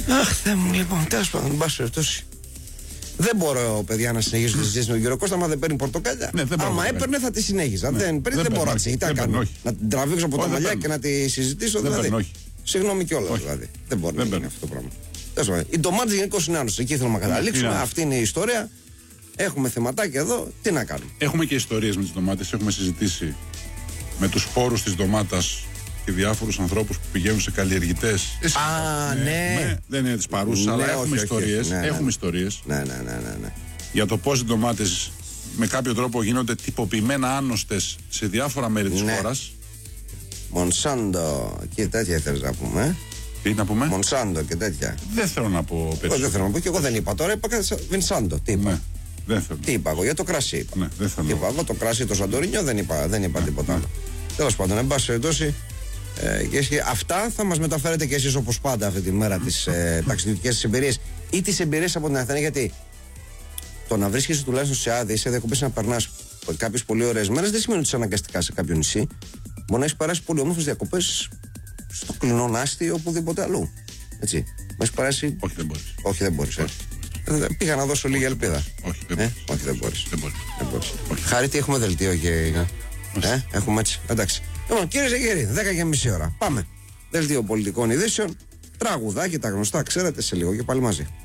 Αχ, Θεέ μου, λοιπόν, τέλος πάντων, εν πάση περιπτώσει. Δεν μπορώ, παιδιά, να συνεχίσω τη συζήτηση με τον κύριο Κώστα. Άμα δεν παίρνει πορτοκάλια. Ναι, άμα έπαιρνε, θα τη συνέχιζα. Δεν μπορώ να τη κάνω. Να την τραβήξω από τα μαλλιά και να τη συζητήσω. Δηλαδή. Συγγνώμη κιόλας, δηλαδή. Δεν μπορεί να γίνει αυτό το πράγμα. Οι ντομάτες γενικώς είναι άνοσες. Εκεί θέλουμε να καταλήξουμε. Αυτή είναι η ιστορία. Έχουμε θεματάκια εδώ. Τι να κάνουμε. Έχουμε και ιστορίες με τις ντομάτες. Έχουμε συζητήσει με τους σπόρους της ντομάτας και διάφορους ανθρώπους που πηγαίνουν σε καλλιεργητές. Ναι. Δεν είναι τις παρούσες, αλλά έχουμε ιστορίες. Έχουμε ιστορίες. Ναι. Για το πώς οι ντομάτες με κάποιο τρόπο γίνονται τυποποιημένα άνοστες σε διάφορα μέρη της χώρας. Μονσάντο και τέτοια θέλεις να πούμε. Τι να πούμε? Μονσάντο και τέτοια. Δεν θέλω να πω περισσότερο. Δεν θέλω να πω και εγώ δεν είπα. Τώρα είπα Βινσάντο. Τι είπα? Δεν θέλω. Τι είπα εγώ? Για το κρασί είπα. Ναι, δεν θέλω. Είπα εγώ το κρασί, το Σαντορίνιο δεν είπα τίποτα άλλο. Τέλος πάντων, εν πάση περιπτώσει, αυτά θα μας μεταφέρετε κι εσείς όπως πάντα αυτή τη μέρα τις ταξιδιωτικές εμπειρίες ή τις εμπειρίες από την Αθήνα. Γιατί το να βρίσκεσαι τουλάχιστον σε άδεια, σε διακοπές, να περνάς κάποιες πολύ ωραίες μέρες δεν σημαίνει ότι είσαι αναγκαστικά σε κάποιο νησί. Μπορεί να έχει περάσει πολύ όμορφες διακοπές στο κλεινό Νάστη ή οπουδήποτε αλλού. Έτσι. Μα έχει περάσει. Όχι, δεν μπορείς. Όχι, δεν μπορείς. Πήγα να δώσω λίγη ελπίδα. Όχι, δεν μπορείς. Χάρη, έχουμε δελτίο και. Έχουμε έτσι. Εντάξει. Λοιπόν, κύριε Ζεγέρη, 10:30 ώρα. Πάμε. Δελτίο πολιτικών ειδήσεων. Τραγουδάκι, τα γνωστά, ξέρετε, σε λίγο και πάλι μαζί.